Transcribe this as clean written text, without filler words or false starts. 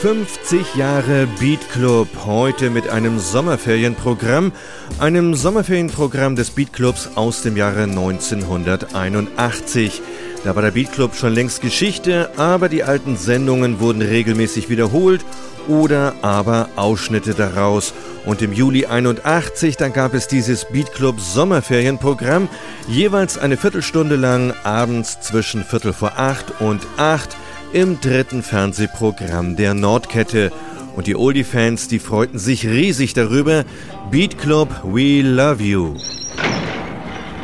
50 Jahre Beat Club, heute mit einem Sommerferienprogramm des Beat Clubs aus dem Jahre 1981. Da war der Beat Club schon längst Geschichte, aber die alten Sendungen wurden regelmäßig wiederholt oder aber Ausschnitte daraus. Und im Juli 81, dann gab es dieses Beat Club Sommerferienprogramm, jeweils eine Viertelstunde lang, abends zwischen 7:45 und 8 im dritten Fernsehprogramm der Nordkette. Und die Oldie-Fans, die freuten sich riesig darüber. Beat Club, we love you.